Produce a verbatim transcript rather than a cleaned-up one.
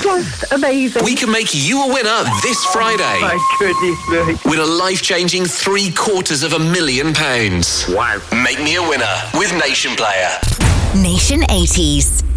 just amazing. We can make you a winner this Friday. My goodness me. Win a life-changing three quarters of a million pounds. Wow. Make me a winner with Nation Player. Nation eighties.